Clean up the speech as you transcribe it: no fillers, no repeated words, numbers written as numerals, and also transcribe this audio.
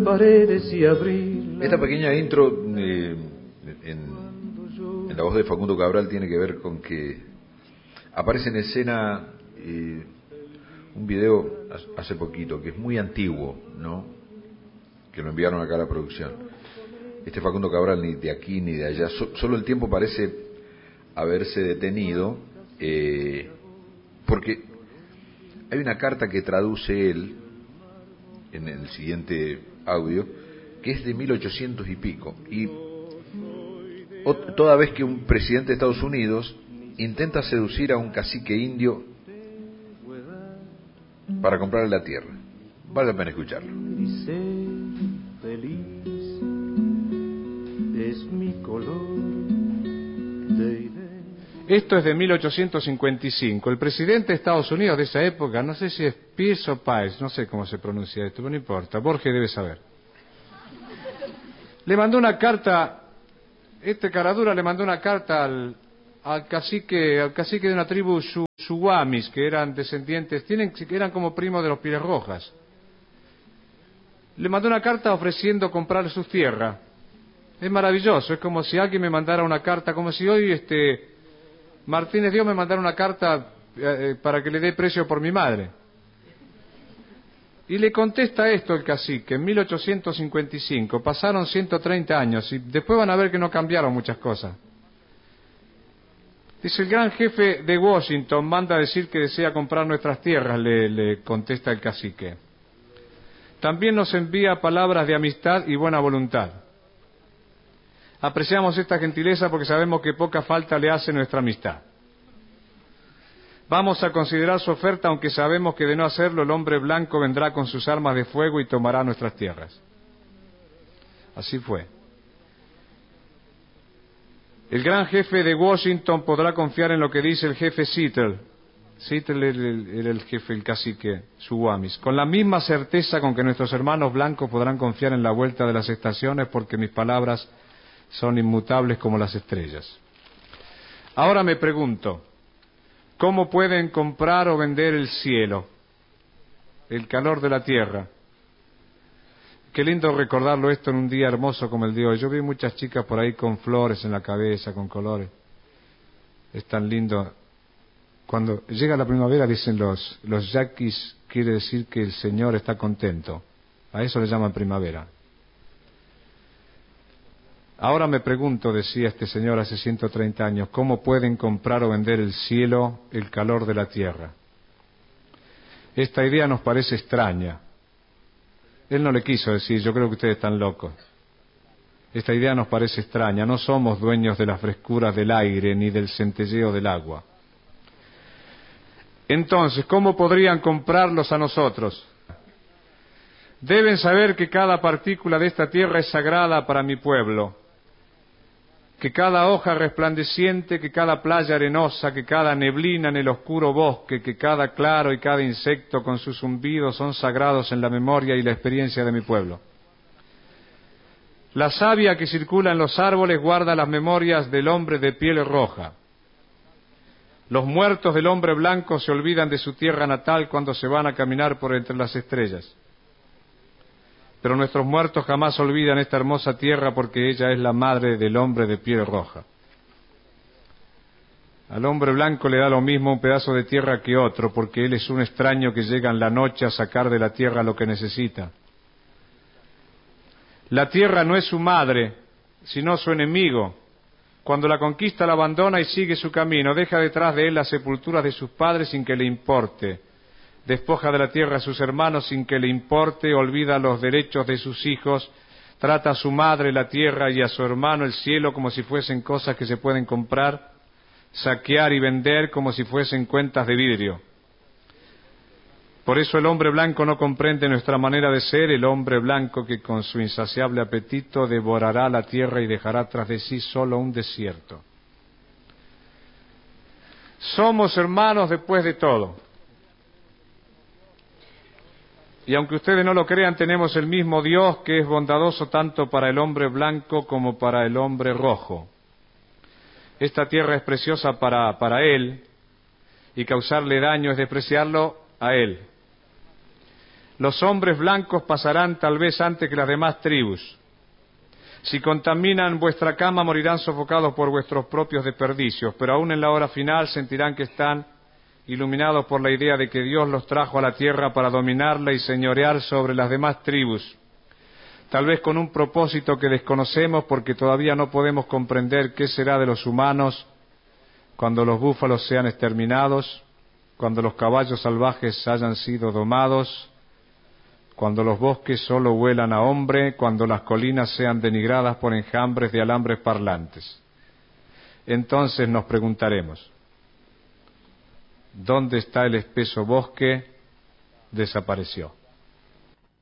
paredes y abrirlas. Esta pequeña intro en la voz de Facundo Cabral tiene que ver con que aparece en escena un video hace poquito, que es muy antiguo, ¿no? Que lo enviaron acá a la producción. Este Facundo Cabral ni de aquí ni de allá, solo el tiempo parece haberse detenido, porque hay una carta que traduce él en el siguiente audio, que es de 1800 y pico, y toda vez que un presidente de Estados Unidos intenta seducir a un cacique indio para comprarle la tierra. Vale la pena escucharlo. Esto es de 1855. El presidente de Estados Unidos de esa época, no sé si es Pierce o Páez, no sé cómo se pronuncia esto, pero no importa, Borges debe saber. Le mandó una carta, caradura le mandó una carta al cacique de una tribu Suwamis, que eran descendientes, que eran como primos de los Pieles Rojas. Le mandó una carta ofreciendo comprarle sus tierras. Es maravilloso, es como si alguien me mandara una carta, como si hoy Martínez Dios me mandara una carta para que le dé precio por mi madre. Y le contesta esto el cacique, en 1855, pasaron 130 años y después van a ver que no cambiaron muchas cosas. Dice, el gran jefe de Washington manda a decir que desea comprar nuestras tierras, le contesta el cacique. También nos envía palabras de amistad y buena voluntad. Apreciamos esta gentileza porque sabemos que poca falta le hace nuestra amistad. Vamos a considerar su oferta, aunque sabemos que de no hacerlo el hombre blanco vendrá con sus armas de fuego y tomará nuestras tierras. Así fue. El gran jefe de Washington podrá confiar en lo que dice el jefe Seattle. Seattle era el jefe, el cacique Suwamis. Con la misma certeza con que nuestros hermanos blancos podrán confiar en la vuelta de las estaciones, porque mis palabras son inmutables como las estrellas. Ahora me pregunto, ¿cómo pueden comprar o vender el cielo, el calor de la tierra? Qué lindo recordarlo esto en un día hermoso como el de hoy. Yo vi muchas chicas por ahí con flores en la cabeza, con colores. Es tan lindo. Cuando llega la primavera, dicen los yaquis, quiere decir que el Señor está contento. A eso le llaman primavera. Ahora me pregunto, decía este señor hace 130 años, ¿cómo pueden comprar o vender el cielo, el calor de la tierra? Esta idea nos parece extraña. Él no le quiso decir, yo creo que ustedes están locos. Esta idea nos parece extraña. No somos dueños de las frescuras del aire ni del centelleo del agua. Entonces, ¿cómo podrían comprarlos a nosotros? Deben saber que cada partícula de esta tierra es sagrada para mi pueblo, que cada hoja resplandeciente, que cada playa arenosa, que cada neblina en el oscuro bosque, que cada claro y cada insecto con sus zumbidos son sagrados en la memoria y la experiencia de mi pueblo. La savia que circula en los árboles guarda las memorias del hombre de piel roja. Los muertos del hombre blanco se olvidan de su tierra natal cuando se van a caminar por entre las estrellas. Pero nuestros muertos jamás olvidan esta hermosa tierra porque ella es la madre del hombre de piel roja. Al hombre blanco le da lo mismo un pedazo de tierra que otro, porque él es un extraño que llega en la noche a sacar de la tierra lo que necesita. La tierra no es su madre, sino su enemigo. Cuando la conquista la abandona y sigue su camino, deja detrás de él las sepulturas de sus padres sin que le importe. Despoja de la tierra a sus hermanos sin que le importe, olvida los derechos de sus hijos, trata a su madre la tierra y a su hermano el cielo como si fuesen cosas que se pueden comprar, saquear y vender como si fuesen cuentas de vidrio. Por eso el hombre blanco no comprende nuestra manera de ser, el hombre blanco que con su insaciable apetito devorará la tierra y dejará tras de sí solo un desierto. Somos hermanos después de todo. Y aunque ustedes no lo crean, tenemos el mismo Dios que es bondadoso tanto para el hombre blanco como para el hombre rojo. Esta tierra es preciosa para Él, y causarle daño es despreciarlo a Él. Los hombres blancos pasarán tal vez antes que las demás tribus. Si contaminan vuestra cama, morirán sofocados por vuestros propios desperdicios, pero aún en la hora final sentirán que están iluminados por la idea de que Dios los trajo a la tierra para dominarla y señorear sobre las demás tribus, tal vez con un propósito que desconocemos porque todavía no podemos comprender qué será de los humanos cuando los búfalos sean exterminados, cuando los caballos salvajes hayan sido domados, cuando los bosques solo huelan a hombre, cuando las colinas sean denigradas por enjambres de alambres parlantes. Entonces nos preguntaremos, ¿dónde está el espeso bosque? Desapareció.